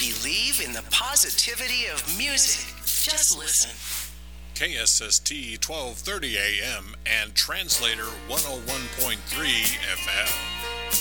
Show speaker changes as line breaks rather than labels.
Believe in the positivity of music. Just listen.
KSST 1230 AM and Translator 101.3 FM.